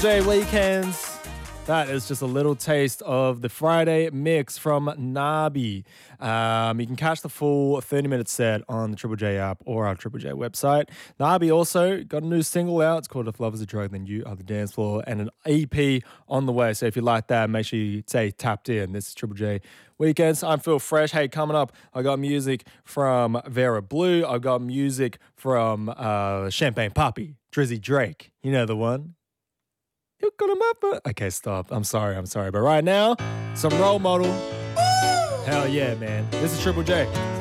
J Weekends. That is just a little taste of the Friday mix from Nabi. You can catch the full 30-minute set on the Triple J app or our Triple J website. Nabi also got a new single out. It's called If Love Is a Drug, Then You Are the Dance Floor, and an EP on the way. So if you like that, make sure you stay tapped in. This is Triple J Weekends. I'm Phil Fresh. Hey, coming up, I got music from Vera Blue. I got music from Champagne Papi, Drizzy Drake. You know the one. You got him up. Okay, stop. I'm sorry. But right now, some Role Model. Hell yeah, man. This is Triple J.